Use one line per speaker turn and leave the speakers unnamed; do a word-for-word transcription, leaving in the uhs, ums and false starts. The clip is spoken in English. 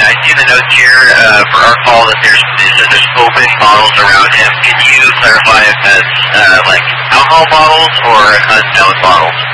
I see in the notes here uh, for our call that there's it says there's open bottles around him. Can you clarify if that's uh, like alcohol bottles or unknown bottles?